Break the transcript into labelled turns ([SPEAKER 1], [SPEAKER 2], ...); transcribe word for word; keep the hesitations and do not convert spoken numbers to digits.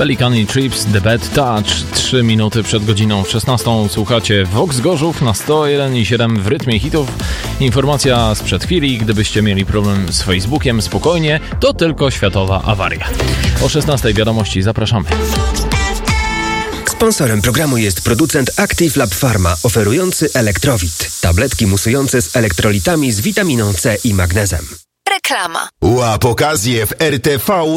[SPEAKER 1] Pelican i Trips, The Bad Touch. Trzy minuty przed godziną szesnastą słuchacie Vox Gorzów na sto jeden i siedem w rytmie hitów. Informacja sprzed chwili, gdybyście mieli problem z Facebookiem, spokojnie, to tylko światowa awaria. O szesnastej wiadomości zapraszamy.
[SPEAKER 2] Sponsorem programu jest producent Active Lab Pharma, oferujący Elektrowit. Tabletki musujące z elektrolitami z witaminą C i magnezem.
[SPEAKER 3] Reklama.
[SPEAKER 4] Łap okazję w R T V